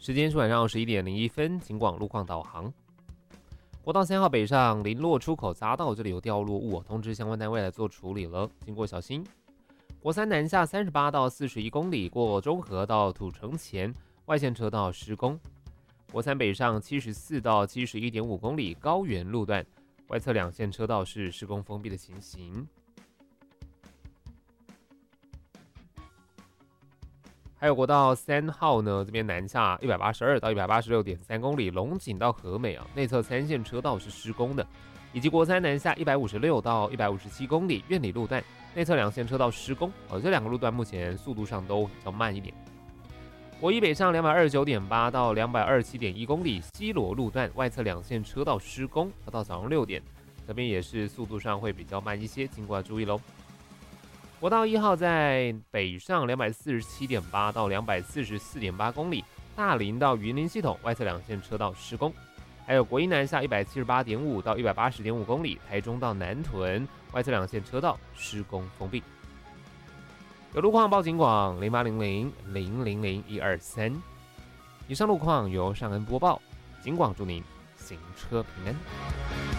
时间是晚上11:01，警广路况导航。国道3号北上林落出口匝道，这里有掉落物，通知相关单位来做处理了，经过小心。国3南下38到41公里，过中和到土城前外线车道施工。国3北上74到71.5公里，高原路段外侧两线车道是施工封闭的情形。还有国道3号呢，这边南下182到186.3公里，龙井到和美内侧3线车道是施工的，以及国3南下156到157公里，苑里路段内侧两线车道施工，这两个路段目前速度上都比较慢一点。国1北上229.8到227.1公里，西螺路段外侧两线车道施工，到早上6点，这边也是速度上会比较慢一些，经过要注意喽。国道1号在北上247.8到244.8公里，大林到云林系统外侧两线车道施工，还有国1南下178.5到180.5公里，台中到南屯外侧两线车道施工封闭。有路况报警广0800000123。以上路况由尚恩播报，警广祝您行车平安。